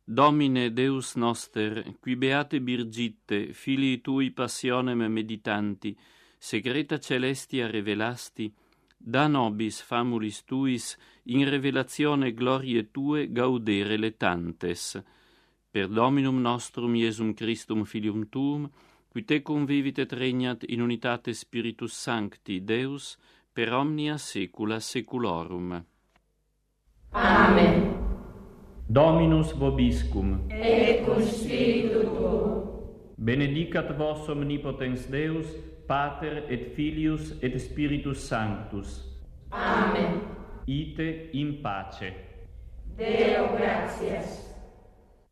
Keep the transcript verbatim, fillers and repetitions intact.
Domine Deus noster, qui beate Birgitte, filii tui passionem meditanti, secreta celestia revelasti, da nobis famulis tuis in revelatione gloriae tue gaudere letantes. Per Dominum nostrum Iesum Christum Filium tuum, qui te convivit et regnat in unitate Spiritus Sancti, Deus, per omnia saecula saeculorum. Amen. Dominus vobiscum. Et cum spiritu tuo. Benedicat vos omnipotens Deus, Pater et Filius et Spiritus Sanctus. Amen. Ite in pace. Deo gratias.